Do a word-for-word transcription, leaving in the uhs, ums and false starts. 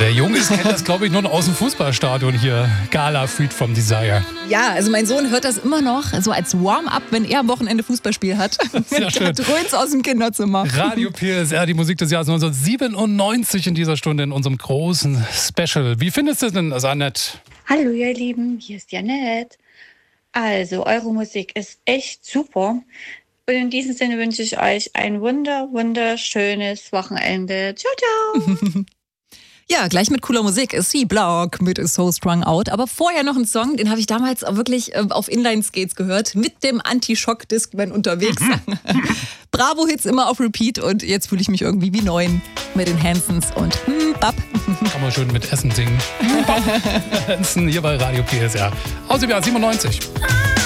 Wer jung ist, kennt das, glaube ich, nur noch aus dem Fußballstadion hier. Gala Freed from Desire. Ja, also mein Sohn hört das immer noch so als Warm-up, wenn er am Wochenende Fußballspiel hat. Sehr schön. Dröhnt's aus dem Kinderzimmer. Radio P S R, die Musik des Jahres neunzehnhundertsiebenundneunzig in dieser Stunde in unserem großen Special. Wie findest du es denn, Annette? Hallo ihr Lieben, hier ist Janette. Also, eure Musik ist echt super. Und in diesem Sinne wünsche ich euch ein wunder, wunderschönes Wochenende. Ciao, ciao. Ja, gleich mit cooler Musik ist C-Block mit So Strung Out. Aber vorher noch ein Song, den habe ich damals auch wirklich äh, auf Inline-Skates gehört, mit dem Anti-Schock-Discman unterwegs. Bravo-Hits immer auf Repeat und jetzt fühle ich mich irgendwie wie neun mit den Hansons und hm, Bab. Kann man schön mit Essen singen. Hanson hier bei Radio P S R. Aus dem Jahr siebenundneunzig.